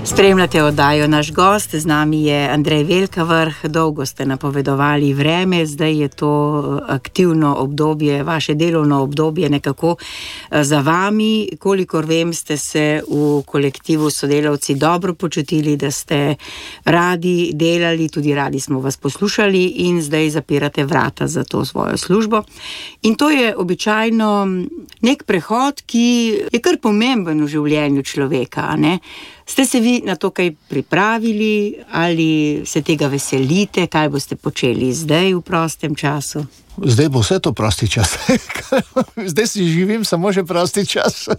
Spremljate oddajo Naš gost, z nami je Andrej Velkavrh. Dolgo ste napovedovali vreme, zdaj je to aktivno obdobje, vaše delovno obdobje nekako za vami. Kolikor vem, ste se v kolektivu sodelavci dobro počutili, da ste radi delali, tudi radi smo vas poslušali in zdaj zapirate vrata za to svojo službo. In to je običajno nek prehod, ki je kar pomemben v življenju človeka, ne? Ste se vi na to kaj pripravili ali se tega veselite? Kaj boste počeli zdaj v prostem času? Zdaj bo vse to prosti čas. Zdaj si živim samo že prosti čas.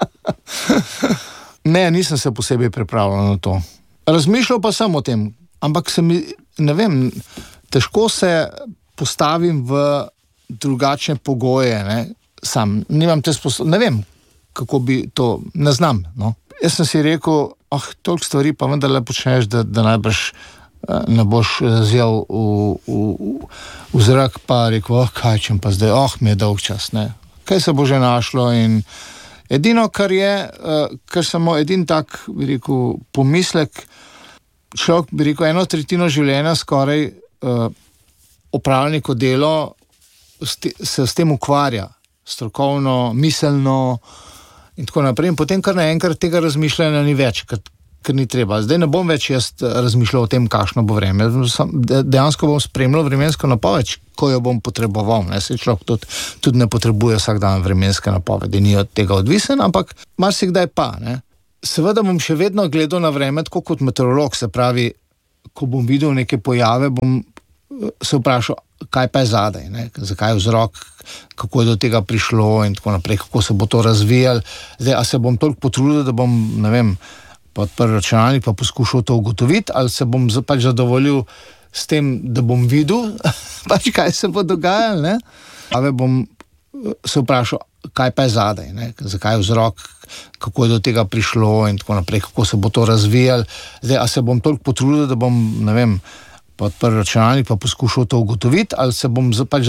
Ne, nisem se posebej pripravljal na to. Razmišljal pa sem o tem, ampak ne vem, težko se postavim v drugačne pogoje, ne? Sam nimam te sposobnosti, ne vem, kako bi to, ne znam, no. Jaz sem si rekel, toliko stvari pa vendarle počneš, da najbrž ne boš zjel v zrak, pa rekel, kaj čem pa zdaj, mi je dolg čas, ne. Kaj se bo že našlo in edino, kar je, kar samo edin tak, bi rekel, pomislek, človek, bi rekel, 1/3 življenja skoraj opravlja neko delo, se s tem ukvarja, strokovno, miselno, in tako naprej. In potem kar naenkrat tega razmišljanja ni več, ker ni treba. Zdaj ne bom več jaz razmišljal o tem, kakšno bo vreme. Dejansko bom spremljal vremensko napoved, ko jo bom potreboval. Saj človek tudi ne potrebuje vsak dan vremenske napovedi, ni od tega odvisen, ampak marsikdaj pa. Ne. Seveda bom še vedno gledal na vreme tako kot meteorolog, se pravi, ko bom videl neke pojave, bom se vprašal, kaj pa je zadaj, ne? Zakaj je vzrok, kako je do tega prišlo in tako naprej, kako se bo to razvijalo. Zdaj, a se bom toliko potrudil, da bom, ne vem, odprl računalnik pa poskušal to ugotoviti, ali se bom pač zadovoljil s tem, da bom videl, pač kaj se bo dogajalo, ne? Ali bom se vprašal, kaj pa je zadaj, ne? Zakaj je vzrok, kako je do tega prišlo in tako naprej, kako se bo to razvijalo. Zdaj, a se bom toliko potrudil, da bom, ne vem, odprl računalnik pa poskušal to ugotoviti, ali se bom pač